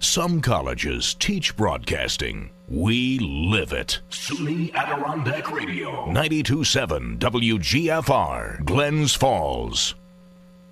Some colleges teach broadcasting. We live it. SUNY Adirondack Radio. 92.7 WGFR, Glens Falls.